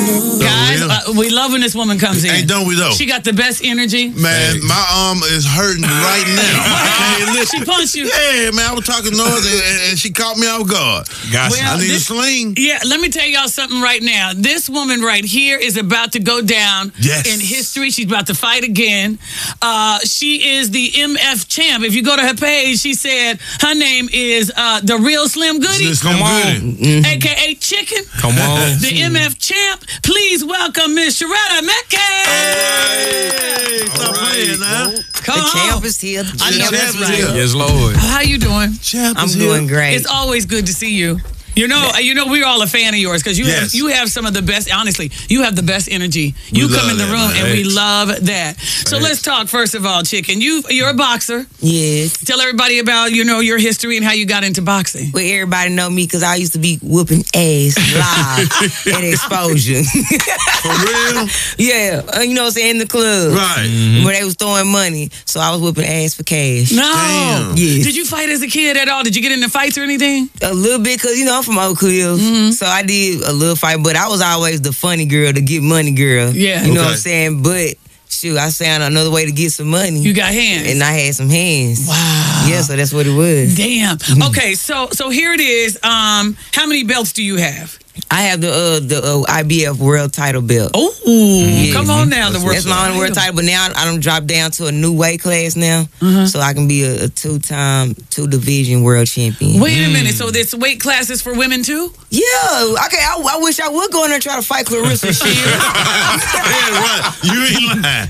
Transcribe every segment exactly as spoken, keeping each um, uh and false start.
Guys, uh, we love when this woman comes in. Hey, don't we though? She got the best energy. Man, my arm is hurting right now. She punched you. Yeah, man, I was talking noise and, and she caught me off guard. Gotcha. Well, I need this- a sling. Yeah, let me tell y'all something right now. This woman right here is about to go down Yes. in history. She's about to fight again. Uh, she is the M F champ. If you go to her page, she said her name is uh, the Real Slim Goody, Just Come come on. on. a k a. Chicken. Come on. The M F champ. Please welcome Miss Sharetta Metcalf. Hey, stop playing now. Come The on. champ is here. The I know champ that's is right. here. Yes, Lord. How you doing? Champ I'm is here. doing great. It's always good to see you. You know, you know, we're all a fan of yours because you have Yes. you have some of the best. Honestly, you have the best energy. We You come love in the that, room man. and we Thanks. love that. So let's talk first of all, Chicken. You you're a boxer. Yes. Tell everybody about you know your history and how you got into boxing. Well, everybody know me because I used to be whooping ass live at Exposure. For real? Yeah, uh, you know what I'm saying, in the club. Right. Where they was throwing money. So I was whooping ass for cash. No. Damn. Yes. Did you fight as a kid at all? Did you get into fights or anything? A little bit, because, you know, I'm from Oak Cliff. So I did a little fight, but I was always the funny girl, the get money girl. Yeah. You know Okay. what I'm saying? But, shoot, I found another way to get some money. You got hands. and I had some hands. Wow. Yeah, so that's what it was. Damn. Okay, so so here it is. Um, how many belts do you have? I have the uh, the uh, I B F world title belt. Oh, Yeah. come on now. The world That's my only world title, but now I don't drop down to a new weight class now, Uh-huh. so I can be a, a two-time, two-division world champion. Wait a minute. So this weight classes for women too? Yeah, okay, I, I wish I would go in there and try to fight Clarissa Shields. Yeah, right. You ain't lying.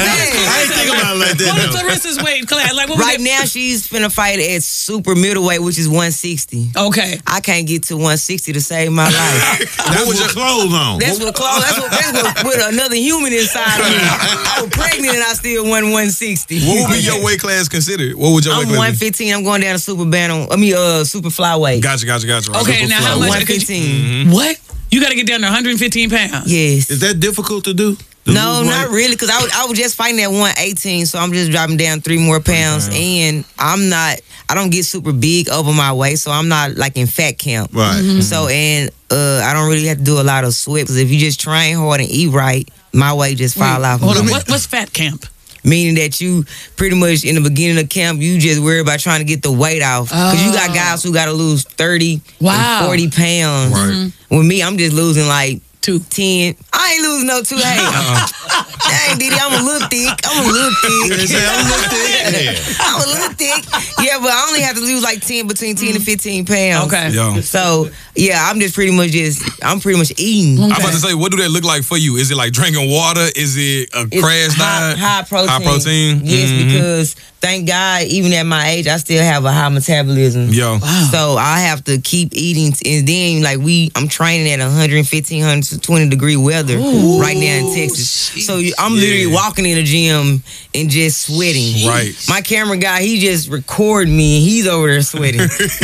I ain't think about it like that. What is though. Clarissa's weight class? Like what was Right it? now, she's finna fight at super middleweight, which is one sixty. Okay. I can't get to one sixty to save my life. That's with your clothes on. That's what close. That's what. That's what with another human inside of me. I was pregnant and I still won one sixty. What would be your weight class considered? What would your weight I'm class one be? fifteen. I'm going down to super bantam. I mean, uh, super flyweight. Gotcha, gotcha, gotcha. Okay, now how much- one fifteen. What? You got to get down to one hundred fifteen pounds. Yes. Is that difficult to do? To No, lose not weight? really, because I was, I was just fighting at one eighteen, so I'm just dropping down three more pounds, and I'm not, I don't get super big over my waist, so I'm not like in fat camp. Right. So, and uh, I don't really have to do a lot of sweat, because if you just train hard and eat right, my weight just fall off. Hold on. What, what's fat camp? Meaning that you pretty much in the beginning of camp, you just worry about trying to get the weight off. Because you got guys who got to lose thirty Wow. and forty pounds. Right. With me, I'm just losing like Two. ten. I ain't losing no two. Hey, dang, Diddy, I'm a little thick. I'm a little thick. Say, I'm a little thick. I'm a little thick. Yeah, but I only have to lose like ten, between ten and fifteen pounds. Okay. Yo. So, yeah, I'm just pretty much just, I'm pretty much eating. I'm about to say, what do that look like for you? Is it like drinking water? Is it a It's crash high, diet? high protein. High protein? Yes, Mhm. because thank God, even at my age, I still have a high metabolism. Yo. So I have to keep eating, and then like we, I'm training at one fifteen, one twenty degree weather right now in Texas. So you- I'm literally Yeah. walking in the gym and just sweating. Right. My camera guy, he just recorded me, and he's over there sweating.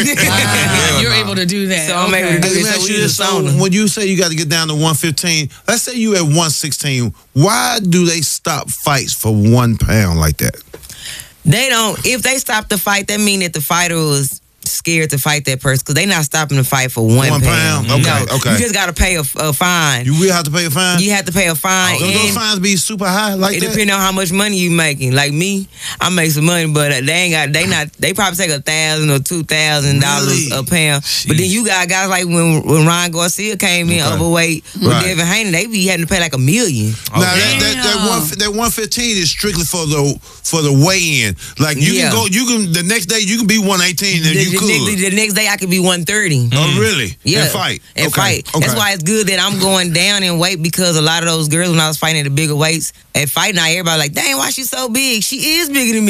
Wow. You're able to do that. So I'm able to do Let me So ask we you in this. the So sauna. when you say you got to get down to one fifteen, let's say you at one sixteen, why do they stop fights for one pound like that? They don't. If they stop the fight, that mean that the fighter was scared to fight that person, because they not stopping the fight for one, One pound. pound? Okay, No, okay. You just got to pay a, a fine. You will have to pay a fine? You have to pay a fine. Don't those and fines be super high like it that? depends on how much money you making. Like me, I make some money, but they ain't got. They not. They probably take a thousand or two thousand dollars Really? a pound. But then you got guys like when when Ryan Garcia came in Okay. overweight with Right. Devin Haney, they be having to pay like a million. Now that that, that Damn. one that one fifteen is strictly for the for the weigh in. Like you Yeah. can go, you can the next day you can be one eighteen and The, you the could. next, the next day I could be one thirty. Oh really? Yeah, And fight. and Okay. fight. Okay. That's why it's good that I'm going down in weight, because a lot of those girls when I was fighting at the bigger weights at fight night, everybody like, dang, why she so big? She is bigger than me.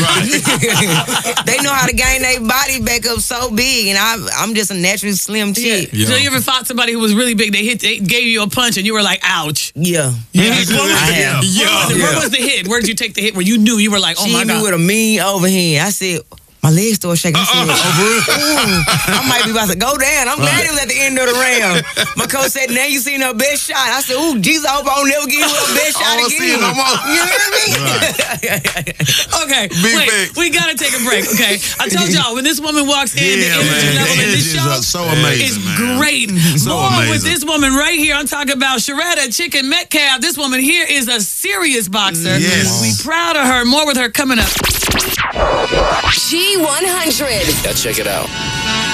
They know how to gain their body back up so big, and I, I'm just a naturally slim chick. Yeah. So you ever fought somebody who was really big? They hit, they gave you a punch, and you were like, "Ouch!" Yeah, Yeah. I have. Where, was it? Where Yeah. was the hit? Where did you take the hit? Where you knew you were like, "Oh She my hit me god!" with a mean overhand. I said, my leg started shaking. I said, Uh-uh. Oh, for real? ooh, I might be about to go down. I'm glad it was at the end of the round. My coach said, now you seen her best shot. I said, ooh, Jesus, I hope I don't never give you her best shot I don't again. see it no more. You know what I mean? Okay, Big wait, facts. we gotta take a break. Okay, I told y'all when this woman walks in, the Yeah, energy man. level The in this energies show are so amazing, is man. great. So More amazing. with this woman right here. I'm talking about Sharetta Chicken Metcalf. This woman here is a serious boxer. Yes. We proud of her. More with her coming up. G one hundred. Yeah, check it out.